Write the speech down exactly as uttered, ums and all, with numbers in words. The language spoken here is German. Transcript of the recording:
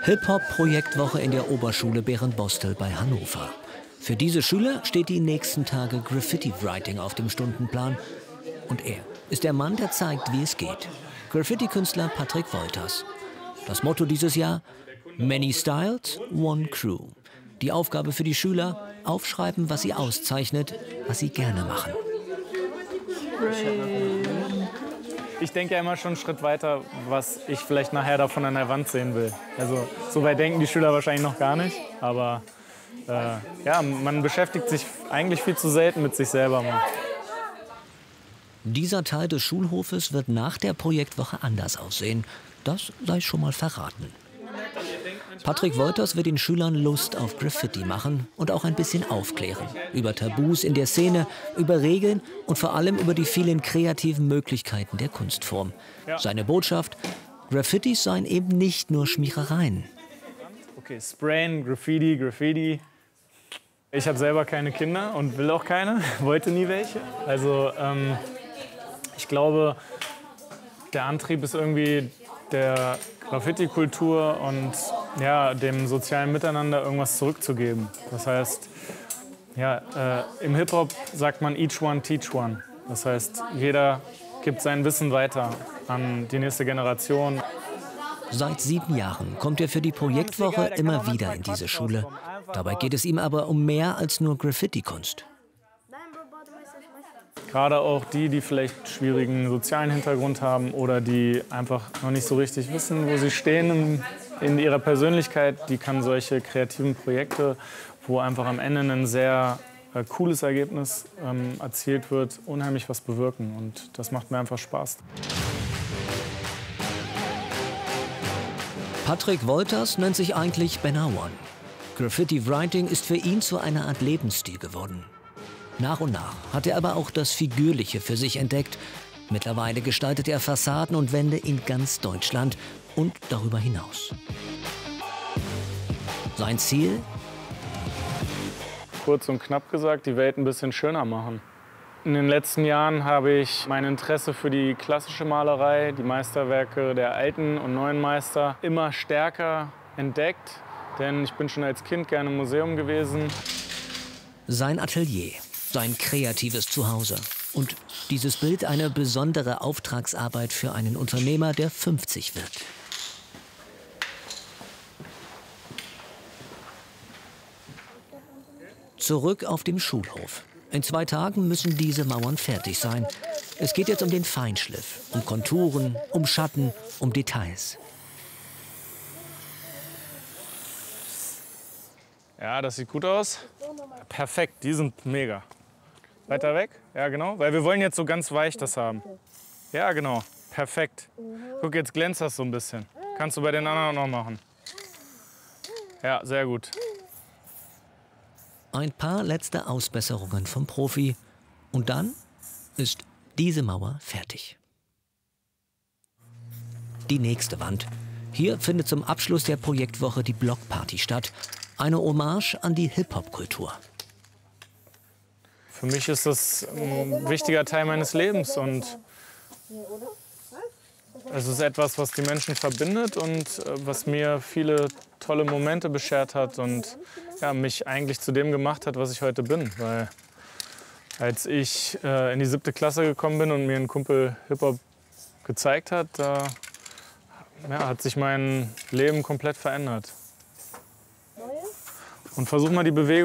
Hip-Hop-Projektwoche in der Oberschule Berend-Bostel bei Hannover. Für diese Schüler steht die nächsten Tage Graffiti-Writing auf dem Stundenplan. Und er ist der Mann, der zeigt, wie es geht. Graffiti-Künstler Patrick Wolters. Das Motto dieses Jahr: Many Styles, One Crew. Die Aufgabe für die Schüler: aufschreiben, was sie auszeichnet, was sie gerne machen. Ich denke ja immer schon einen Schritt weiter, was ich vielleicht nachher davon an der Wand sehen will. Also so weit denken die Schüler wahrscheinlich noch gar nicht. Aber äh, ja, man beschäftigt sich eigentlich viel zu selten mit sich selber. Mal. Dieser Teil des Schulhofes wird nach der Projektwoche anders aussehen. Das sei schon mal verraten. Patrick Wolters wird den Schülern Lust auf Graffiti machen und auch ein bisschen aufklären. Über Tabus in der Szene, über Regeln und vor allem über die vielen kreativen Möglichkeiten der Kunstform. Seine Botschaft: Graffitis seien eben nicht nur Schmierereien. Okay, Sprayen, Graffiti, Graffiti. Ich habe selber keine Kinder und will auch keine, wollte nie welche. Also ähm, ich glaube, der Antrieb ist irgendwie der Graffiti-Kultur und ja, dem sozialen Miteinander irgendwas zurückzugeben. Das heißt, ja, äh, im Hip-Hop sagt man each one teach one. Das heißt, jeder gibt sein Wissen weiter an die nächste Generation. Seit sieben Jahren kommt er für die Projektwoche immer wieder in diese Schule. Dabei geht es ihm aber um mehr als nur Graffiti-Kunst. Gerade auch die, die vielleicht schwierigen sozialen Hintergrund haben oder die einfach noch nicht so richtig wissen, wo sie stehen in, in ihrer Persönlichkeit, die kann solche kreativen Projekte, wo einfach am Ende ein sehr äh, cooles Ergebnis ähm, erzielt wird, unheimlich was bewirken. Und das macht mir einfach Spaß. Patrick Wolters nennt sich eigentlich Benawan. Graffiti-Writing ist für ihn zu einer Art Lebensstil geworden. Nach und nach hat er aber auch das Figürliche für sich entdeckt. Mittlerweile gestaltet er Fassaden und Wände in ganz Deutschland und darüber hinaus. Sein Ziel? Kurz und knapp gesagt, die Welt ein bisschen schöner machen. In den letzten Jahren habe ich mein Interesse für die klassische Malerei, die Meisterwerke der alten und neuen Meister, immer stärker entdeckt. Denn ich bin schon als Kind gerne im Museum gewesen. Sein Atelier, sein kreatives Zuhause. Und dieses Bild eine besondere Auftragsarbeit für einen Unternehmer, der fünfzig wird. Zurück auf dem Schulhof. In zwei Tagen müssen diese Mauern fertig sein. Es geht jetzt um den Feinschliff, um Konturen, um Schatten, um Details. Ja, das sieht gut aus. Perfekt, die sind mega. Weiter weg? Ja, genau. Weil wir wollen jetzt so ganz weich das haben. Ja, genau. Perfekt. Guck, jetzt glänzt das so ein bisschen. Kannst du bei den anderen noch machen. Ja, sehr gut. Ein paar letzte Ausbesserungen vom Profi. Und dann ist diese Mauer fertig. Die nächste Wand. Hier findet zum Abschluss der Projektwoche die Blockparty statt. Eine Hommage an die Hip-Hop-Kultur. Für mich ist das ein wichtiger Teil meines Lebens und es ist etwas, was die Menschen verbindet und was mir viele tolle Momente beschert hat und ja, mich eigentlich zu dem gemacht hat, was ich heute bin. Weil als ich äh, in die siebte Klasse gekommen bin und mir ein Kumpel Hip-Hop gezeigt hat, da ja, hat sich mein Leben komplett verändert. Und versuch mal die Bewegung